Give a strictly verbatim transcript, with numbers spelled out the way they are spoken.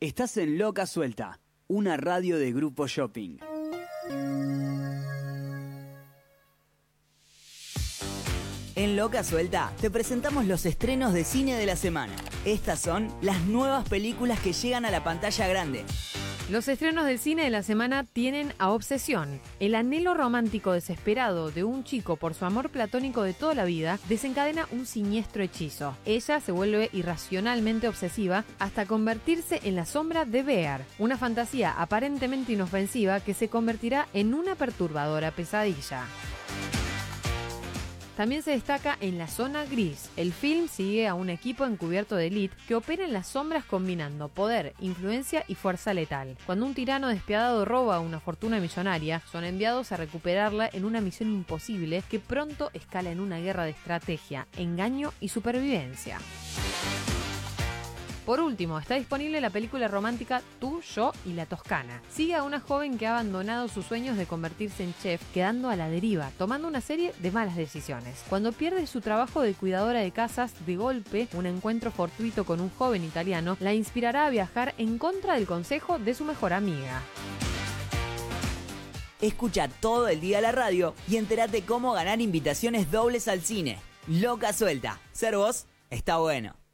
Estás en Loca Suelta, una radio de Grupo Shopping. En Loca Suelta te presentamos los estrenos de cine de la semana. Estas son las nuevas películas que llegan a la pantalla grande. Los estrenos del cine de la semana tienen a Obsesión. El anhelo romántico desesperado de un chico por su amor platónico de toda la vida desencadena un siniestro hechizo. Ella se vuelve irracionalmente obsesiva hasta convertirse en la sombra de Bear, una fantasía aparentemente inofensiva que se convertirá en una perturbadora pesadilla. También se destaca En la zona gris. El film sigue a un equipo encubierto de élite que opera en las sombras combinando poder, influencia y fuerza letal. Cuando un tirano despiadado roba una fortuna millonaria, son enviados a recuperarla en una misión imposible que pronto escala en una guerra de estrategia, engaño y supervivencia. Por último, está disponible la película romántica Tú, Yo y la Toscana. Sigue a una joven que ha abandonado sus sueños de convertirse en chef, quedando a la deriva, tomando una serie de malas decisiones. Cuando pierde su trabajo de cuidadora de casas, de golpe, un encuentro fortuito con un joven italiano la inspirará a viajar en contra del consejo de su mejor amiga. Escucha todo el día la radio y entérate cómo ganar invitaciones dobles al cine. Loca Suelta. Ser vos está bueno.